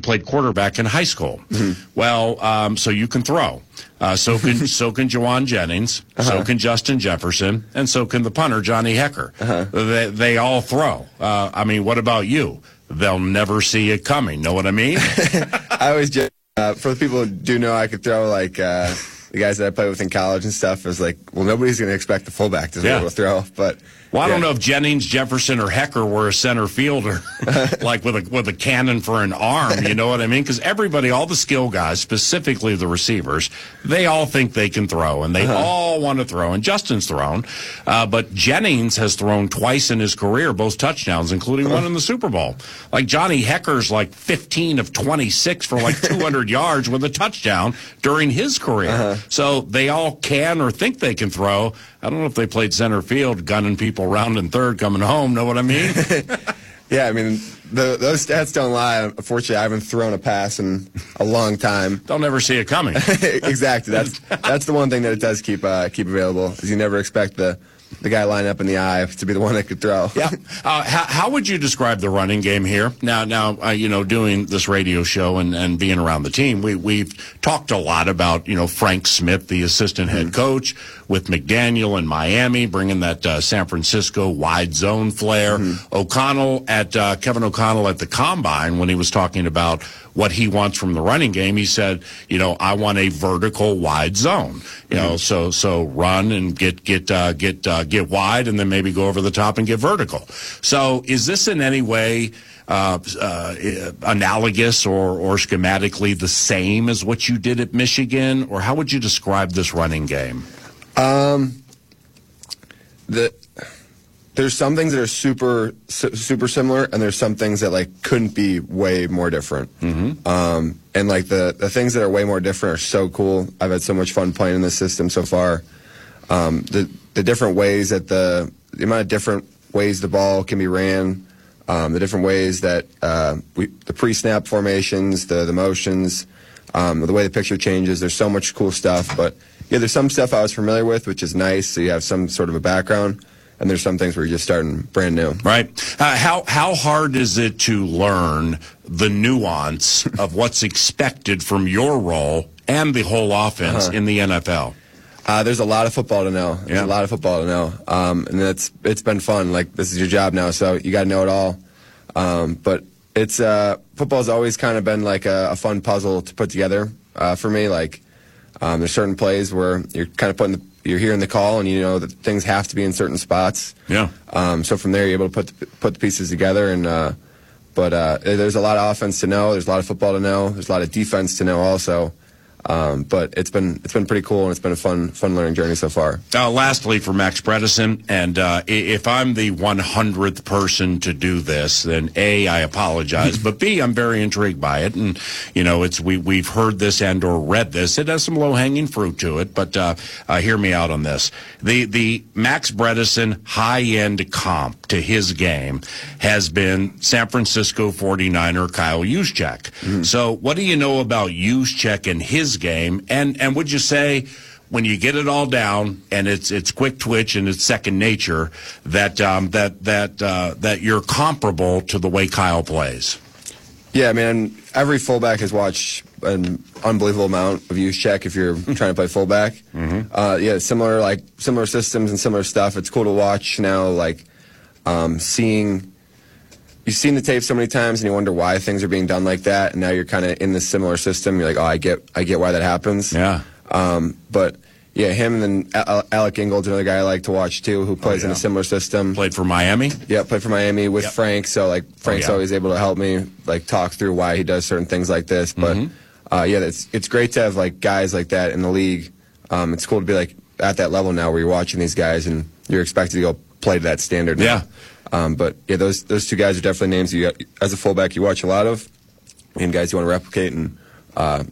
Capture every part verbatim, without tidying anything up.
played quarterback in high school. Mm-hmm. Well, um, so you can throw. Uh, so can so can Jawan Jennings. Uh-huh. So can Justin Jefferson, and so can the punter Johnny Hecker. Uh-huh. They they all throw. Uh, I mean, what about you? They'll never see it coming. Know what I mean? I always just uh, for the people who do know, I could throw like. Uh, The guys that I played with in college and stuff, it was like, well, nobody's going to expect the fullback to be yeah. able to throw. But well, I yeah. don't know if Jennings, Jefferson, or Hecker were a center fielder, like with a with a cannon for an arm. You know what I mean? Because everybody, all the skill guys, specifically the receivers, they all think they can throw, and they uh-huh. all want to throw. And Justin's thrown, uh, but Jennings has thrown twice in his career, both touchdowns, including uh-huh. one in the Super Bowl. Like Johnny Hecker's like fifteen of twenty-six for like two hundred yards with a touchdown during his career. Uh-huh. So they all can or think they can throw. I don't know if they played center field, gunning people around in third coming home. Know what I mean? Yeah, I mean, the, those stats don't lie. Unfortunately, I haven't thrown a pass in a long time. Don't ever see it coming. Exactly. That's that's the one thing that it does keep uh, keep available, is you never expect the the guy lined up in the eye to be the one that could throw. Yeah. Uh, how, how would you describe the running game here? Now, now, uh, you know, doing this radio show and, and being around the team, we, we've talked a lot about, you know, Frank Smith, the assistant head mm-hmm. coach, with McDaniel in Miami, bringing that uh, San Francisco wide zone flair. Mm-hmm. O'Connell at, uh, Kevin O'Connell at the Combine, when he was talking about what he wants from the running game, he said, you know, I want a vertical wide zone. You mm-hmm. know, so so run and get get uh, get uh, get wide, and then maybe go over the top and get vertical. So is this in any way uh, uh, analogous or or schematically the same as what you did at Michigan, or how would you describe this running game? Um, the. There's some things that are super, su- super similar, and there's some things that like couldn't be way more different. Mm-hmm. Um, and like the, the things that are way more different are so cool. I've had so much fun playing in this system so far. Um, the the different ways that the the amount of different ways the ball can be ran, um, the different ways that uh, we, the pre-snap formations, the the motions, um, the way the picture changes. There's so much cool stuff. But yeah, there's some stuff I was familiar with, which is nice. So you have some sort of a background. And there's some things where you're just starting brand new. Right. Uh, how how hard is it to learn the nuance of what's expected from your role and the whole offense uh-huh. in the N F L? Uh, there's a lot of football to know. There's yeah. a lot of football to know. Um, and it's it's been fun. Like, this is your job now, so you got to know it all. Um, but it's uh, football's always kind of been like a, a fun puzzle to put together uh, for me. Like, um, there's certain plays where you're kind of putting the You're hearing the call, and you know that things have to be in certain spots. Yeah. Um, so from there, you're able to put the, put the pieces together. And uh, but uh, there's a lot of offense to know. There's a lot of football to know. There's a lot of defense to know also. Um, but it's been it's been pretty cool, and it's been a fun fun learning journey so far. Uh, lastly, for Max Bredesen, and uh, if I'm the one hundredth person to do this, then A, I apologize, but B, I'm very intrigued by it, and you know, it's we we've heard this and or read this. It has some low hanging fruit to it, but uh, uh, hear me out on this. The the Max Bredesen high end comp to his game has been San Francisco forty-niner Kyle Juszczyk. Mm-hmm. So, what do you know about Juszczyk and his game, and and would you say, when you get it all down and it's it's quick twitch and it's second nature, that um, that that uh, that you're comparable to the way Kyle plays? Yeah, man. Every fullback has watched an unbelievable amount of Juszczyk if you're trying to play fullback. Mm-hmm. Uh, yeah, similar like similar systems and similar stuff. It's cool to watch now, like um, seeing. You've seen the tape so many times, and you wonder why things are being done like that. And now you're kind of in this similar system. You're like, oh, I get, I get why that happens. Yeah. Um, but yeah, him and then Alec Ingold's another guy I like to watch too, who plays oh, yeah. in a similar system. Played for Miami. Yeah, played for Miami with yep. Frank. So like, Frank's oh, yeah. always able to help me like talk through why he does certain things like this. But mm-hmm. uh, yeah, it's it's great to have like guys like that in the league. Um, it's cool to be like at that level now, where you're watching these guys and you're expected to go play to that standard now. Yeah. Um, but yeah, those those two guys are definitely names you, as a fullback, you watch a lot of, and guys you want to replicate and uh, you want to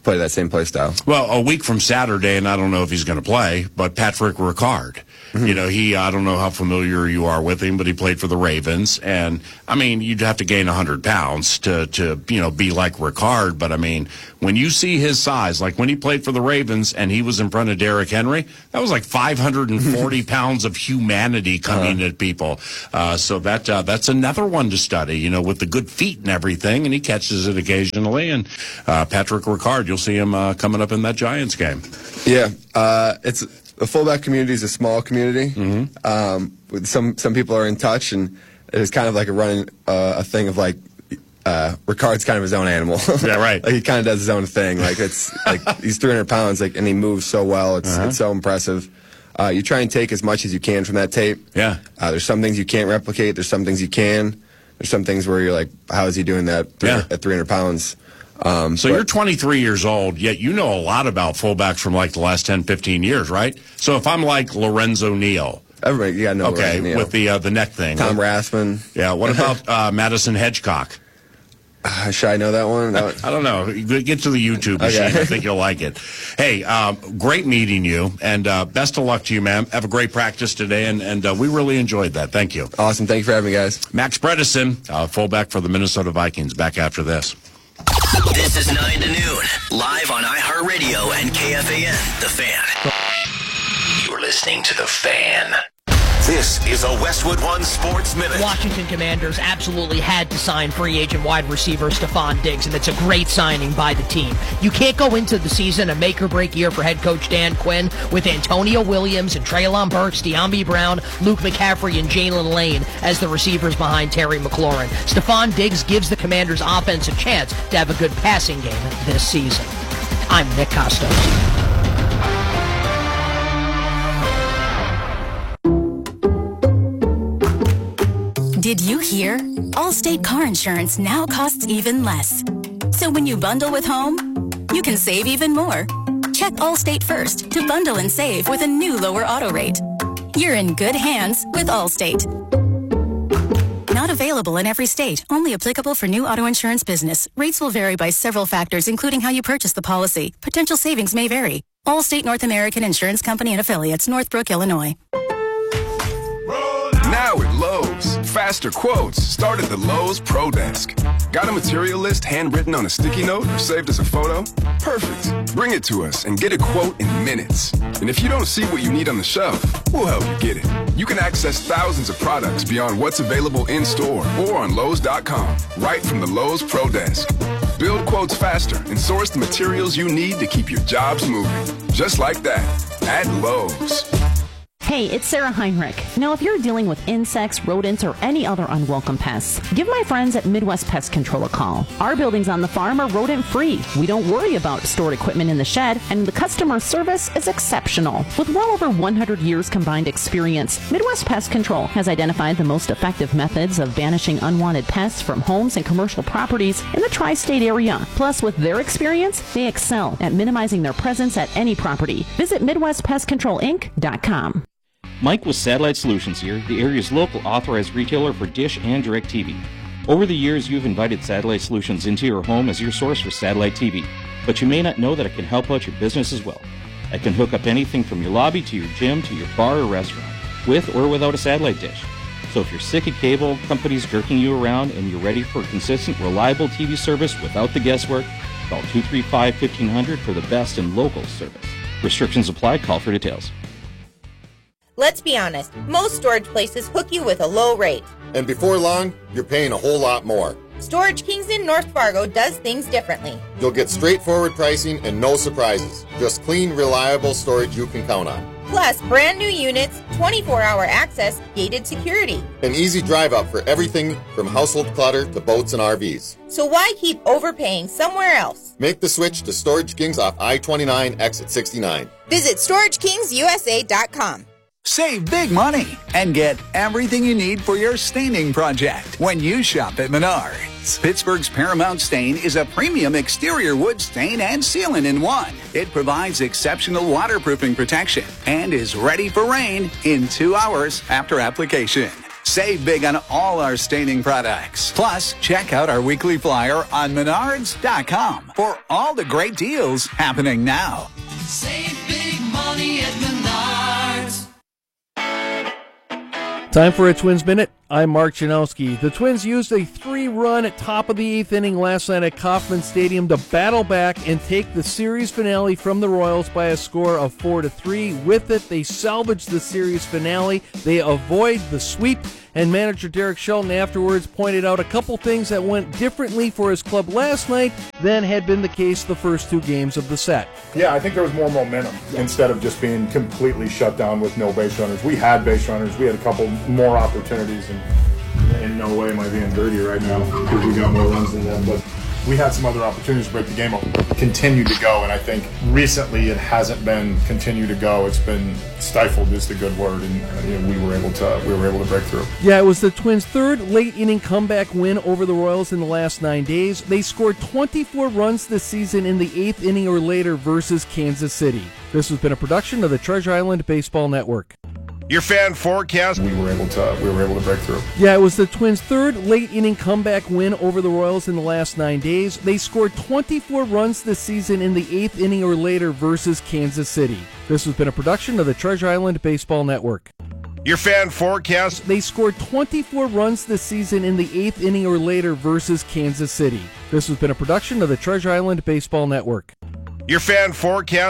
play that same play style. Well, a week from Saturday, and I don't know if he's going to play, but Patrick Ricard. Mm-hmm. You know, he, I don't know how familiar you are with him, but he played for the Ravens. And, I mean, you'd have to gain one hundred pounds to, to, you know, be like Ricard. But, I mean, when you see his size, like when he played for the Ravens and he was in front of Derrick Henry, that was like five hundred forty pounds of humanity coming uh-huh. at people. Uh, so that uh, that's another one to study, you know, with the good feet and everything. And he catches it occasionally. And uh, Patrick Ricard, you'll see him uh, coming up in that Giants game. Yeah, uh, it's the fullback community is a small community. Mm-hmm. Um, with some some people are in touch, and it's kind of like a running uh, a thing of like uh, Ricard's kind of his own animal. Yeah, right. Like he kind of does his own thing. Like it's like he's three hundred pounds, like, and he moves so well. It's uh-huh. it's so impressive. Uh, you try and take as much as you can from that tape. Yeah. Uh, there's some things you can't replicate. There's some things you can. There's some things where you're like, how is he doing that three, yeah. at three hundred pounds? Um, so but, you're twenty-three years old, yet you know a lot about fullbacks from like the last ten, fifteen years, right? So if I'm like Lorenzo Neal. Everybody, you got to know okay, Lorenzo Neal. with the uh, the neck thing. Tom Rathman. Yeah, what about uh, Madison Hedgecock? Uh, should I know that one? That one? I don't know. Get to the YouTube machine. Okay. I think you'll like it. Hey, um, great meeting you, and uh, best of luck to you, ma'am. Have a great practice today, and, and uh, we really enjoyed that. Thank you. Awesome. Thank you for having me, guys. Max Bredesen, uh, fullback for the Minnesota Vikings, back after this. This is nine to noon, live on iHeartRadio and K F A N, The Fan. You're listening to The Fan. This is a Westwood One Sports Minute. Washington Commanders absolutely had to sign free agent wide receiver Stephon Diggs, and it's a great signing by the team. You can't go into the season a make-or-break year for head coach Dan Quinn with Antonio Williams and Treylon Burks, De'Ami Brown, Luke McCaffrey, and Jalen Lane as the receivers behind Terry McLaurin. Stephon Diggs gives the Commanders' offense a chance to have a good passing game this season. I'm Nick Costos. Did you hear? Allstate car insurance now costs even less. So when you bundle with home, you can save even more. Check Allstate first to bundle and save with a new lower auto rate. You're in good hands with Allstate. Not available in every state. Only applicable for new auto insurance business. Rates will vary by several factors, including how you purchase the policy. Potential savings may vary. Allstate North American Insurance Company and Affiliates, Northbrook, Illinois. Now at Lowe's, faster quotes start at the Lowe's Pro Desk. Got a material list handwritten on a sticky note or saved as a photo? Perfect. Bring it to us and get a quote in minutes. And if you don't see what you need on the shelf, we'll help you get it. You can access thousands of products beyond what's available in store or on Lowe's dot com, right from the Lowe's Pro Desk. Build quotes faster and source the materials you need to keep your jobs moving. Just like that, at Lowe's. Hey, it's Sarah Heinrich. Now, if you're dealing with insects, rodents, or any other unwelcome pests, give my friends at Midwest Pest Control a call. Our buildings on the farm are rodent-free. We don't worry about stored equipment in the shed, and the customer service is exceptional. With well over one hundred years combined experience, Midwest Pest Control has identified the most effective methods of banishing unwanted pests from homes and commercial properties in the tri-state area. Plus, with their experience, they excel at minimizing their presence at any property. Visit Midwest Pest Control Inc dot com. Mike with Satellite Solutions here, the area's local authorized retailer for Dish and DirecTV. Over the years, you've invited Satellite Solutions into your home as your source for satellite T V, but you may not know that it can help out your business as well. I can hook up anything from your lobby to your gym to your bar or restaurant, with or without a satellite dish. So if you're sick of cable companies jerking you around and you're ready for consistent, reliable T V service without the guesswork, call two three five, fifteen hundred for the best in local service. Restrictions apply. Call for details. Let's be honest, most storage places hook you with a low rate. And before long, you're paying a whole lot more. Storage Kings in North Fargo does things differently. You'll get straightforward pricing and no surprises. Just clean, reliable storage you can count on. Plus, brand new units, twenty-four hour access, gated security. An easy drive up for everything from household clutter to boats and R Vs. So why keep overpaying somewhere else? Make the switch to Storage Kings off I twenty-nine, exit sixty-nine. Visit storage kings u s a dot com. Save big money and get everything you need for your staining project when you shop at Menards. Pittsburgh's Paramount Stain is a premium exterior wood stain and sealant in one. It provides exceptional waterproofing protection and is ready for rain in two hours after application. Save big on all our staining products. Plus, check out our weekly flyer on menards dot com for all the great deals happening now. Save big money at Menards. Time for a Twins Minute. I'm Mark Janowski. The Twins used a three-run at top of the eighth inning last night at Kauffman Stadium to battle back and take the series finale from the Royals by a score of four to three. With it, they salvaged the series finale. They avoid the sweep, and manager Derek Shelton afterwards pointed out a couple things that went differently for his club last night than had been the case the first two games of the set. Yeah, I think there was more momentum instead of just being completely shut down with no base runners. We had base runners. We had a couple more opportunities, and in no way am I being dirty right now because we got more runs than them. But we had some other opportunities to break the game up. Continue to go, and I think recently it hasn't been continue to go. It's been stifled is the good word, and uh, you know, we were able to we were able to break through. Yeah, it was the Twins' third late inning comeback win over the Royals in the last nine days. They scored twenty-four runs this season in the eighth inning or later versus Kansas City. This has been a production of the Treasure Island Baseball Network. Your fan forecast. We were able to we were able to break through. Yeah, it was the Twins' third late inning comeback win over the Royals in the last nine days. They scored twenty-four runs this season in the eighth inning or later versus Kansas City. This has been a production of the Treasure Island Baseball Network. Your fan forecast. They scored twenty-four runs this season in the eighth inning or later versus Kansas City. This has been a production of the Treasure Island Baseball Network. Your fan forecast.